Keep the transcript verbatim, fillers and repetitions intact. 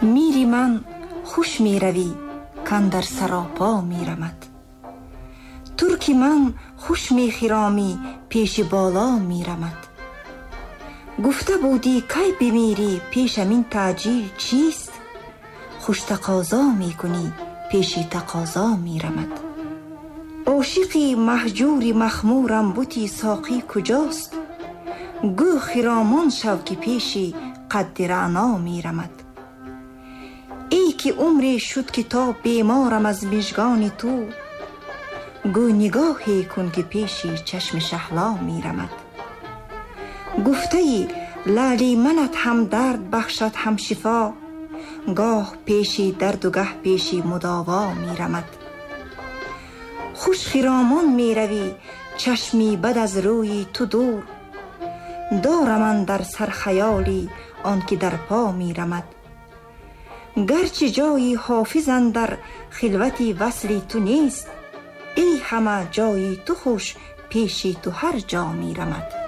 میری من خوش می روی کاندر سراپا می رمد. ترک من خوش می خرامی پیش بالا می رمد. گفته بودی کی بمیری پیشم این تعجیل چیست؟ خوش تقاضا می کنی پیش تقاضا می رمد. عاشقی مهجوری مخمورم بوتی ساقی کجاست؟ گو خرامان شو که پیشی قد رعنا می رمد. ای که عمری شد که تا بیمارم از مژگان تو، گو نگاهی کن که پیشی چشم شهلا می رمد. گفته ای لعلی منت هم درد بخشد هم شفا، گاه پیشی درد و گه پیشی مداوا می رمد. خوش خرامان می روی چشمی بد از روی تو دور، دارم من در سر خیالی آن که در پا می رمد. گرچه جایی حافظن در خلوتی وصلی تو نیست، ای همه جایی تو خوش پیشی تو هر جا می رمد.